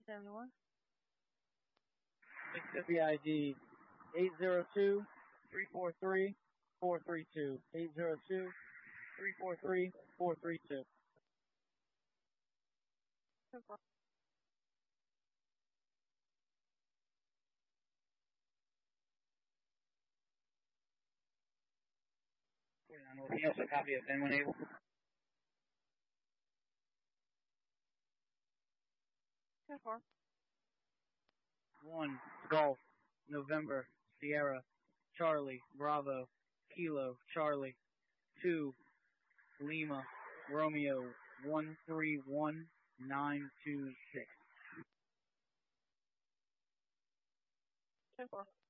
71. Mississippi ID 802-343-432. 802-343-432. 10-4. Anything else? A copy of Ben when able. 10-4. 1 Golf November Sierra Charlie Bravo Kilo Charlie 2 Lima Romeo 131926. 10-4.